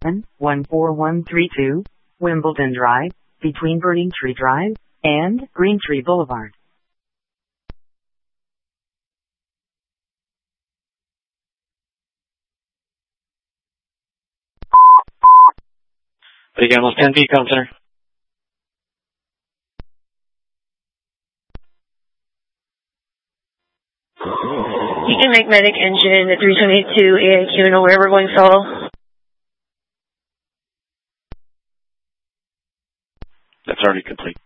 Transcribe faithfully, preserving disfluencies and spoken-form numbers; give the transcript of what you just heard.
seven one four one three two, Wimbledon Drive, between Burning Tree Drive and Green Tree Boulevard. Digamos ten P, Counselor. You can make medic engine at three seventy-two A I Q, know where we're going, fellow. That's already complete.